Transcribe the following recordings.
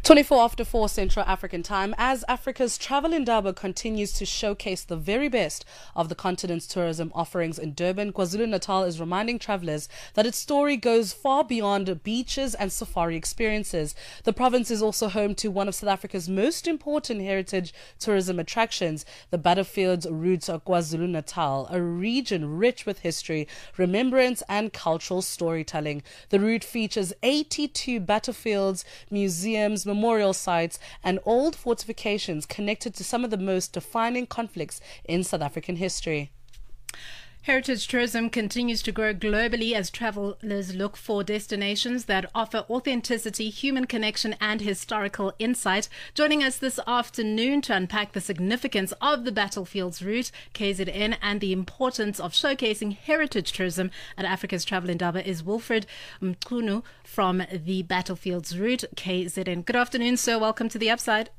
24 after 4 Central African Time, as Africa's Travel Indaba continues to showcase the very best of the continent's tourism offerings in Durban, KwaZulu-Natal is reminding travelers that its story goes far beyond beaches and safari experiences. The province is also home to one of South Africa's most important heritage tourism attractions, the Battlefields Route of KwaZulu-Natal, a region rich with history, remembrance and cultural storytelling. The route features 82 battlefields, museums, memorial sites and old fortifications connected to some of the most defining conflicts in South African history. Heritage tourism continues to grow globally as travelers look for destinations that offer authenticity, human connection and historical insight. Joining us this afternoon to unpack the significance of the Battlefields Route, KZN, and the importance of showcasing heritage tourism at Africa's Travel Indaba is Wilfred Mchunu from the Battlefields Route, KZN. Good afternoon, sir. Welcome to The Upside.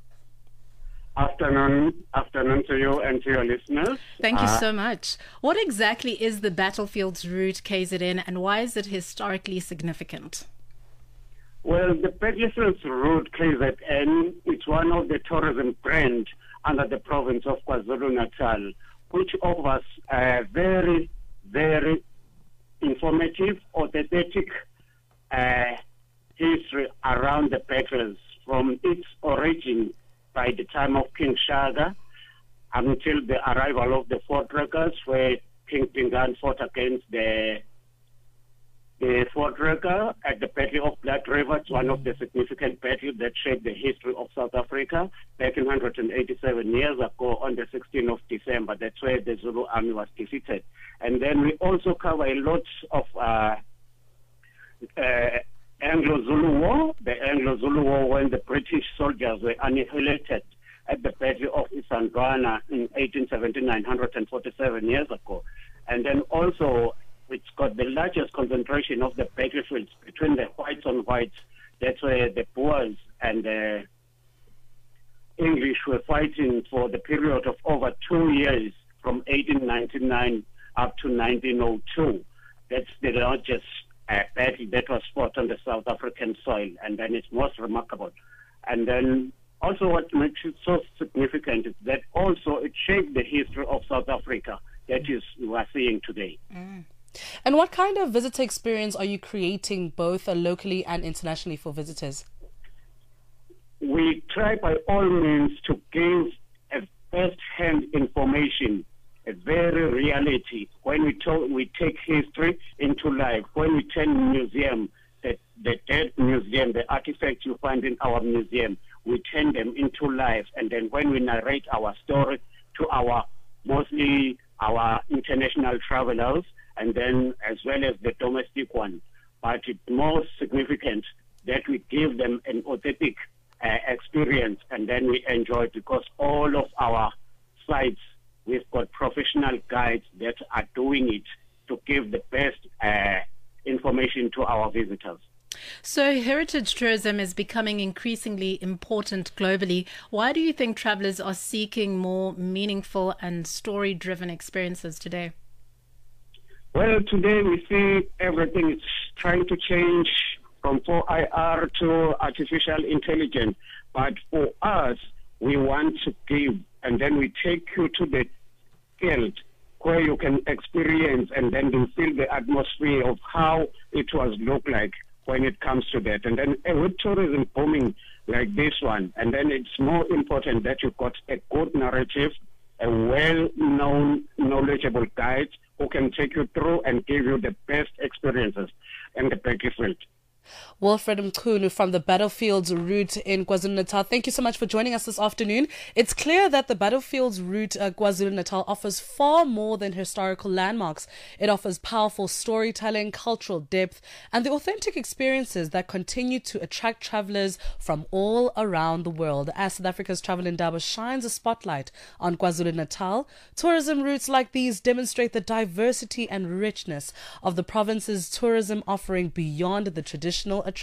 Afternoon to you and to your listeners. Thank you so much. What exactly is the Battlefields Route, KZN, and why is it historically significant? Well, the Battlefields Route, KZN, is one of the tourism brands under the province of KwaZulu-Natal, which offers a very, very informative, authentic history around the battles from its origin by the time of King Shaka until the arrival of the Voortrekkers, where King Pingane fought against the Voortrekker at the Battle of Blood River. It's one of the significant battles that shaped the history of South Africa back in 187 years ago on the 16th of December. That's where the Zulu army was defeated. And then we also cover a lot of Anglo-Zulu War, the Anglo-Zulu War, when the British soldiers were annihilated at the Battle of Isandlwana in 1879, 147 years ago. And then also, it's got the largest concentration of the battlefields between the whites on whites. That's where the Boers and the English were fighting for the period of over 2 years, from 1899 up to 1902. That's the largest battle that was fought on the South African soil, and then it's most remarkable. And then also what makes it so significant is that also it shaped the history of South Africa that is we are seeing today. And what kind of visitor experience are you creating both locally and internationally for visitors? We try by all means to give a first-hand information, a very reality. When we take history into life. When we turn museum, the dead museum, the artifacts you find in our museum, we turn them into life. And then when we narrate our story to mostly our international travelers, and then as well as the domestic one. But it's most significant that we give them an authentic experience, and then we enjoy it, because all of our sites, we've got professional guides that are doing it to give the best information to our visitors. So heritage tourism is becoming increasingly important globally. Why do you think travelers are seeking more meaningful and story-driven experiences today? Well, today we see everything is trying to change from 4IR to artificial intelligence. But for us, we want to give, and then we take you to the field where you can experience and then you feel the atmosphere of how it was look like when it comes to that. And then with tourism booming like this one, and then it's more important that you've got a good narrative, a well-known, knowledgeable guide who can take you through and give you the best experiences in the battlefield. Wilfred Mchunu from the Battlefields Route in KwaZulu-Natal. Thank you so much for joining us this afternoon. It's clear that the Battlefields Route KwaZulu-Natal offers far more than historical landmarks. It offers powerful storytelling, cultural depth, and the authentic experiences that continue to attract travelers from all around the world. As South Africa's Travel Indaba shines a spotlight on KwaZulu-Natal, tourism routes like these demonstrate the diversity and richness of the province's tourism offering beyond the traditional attractions.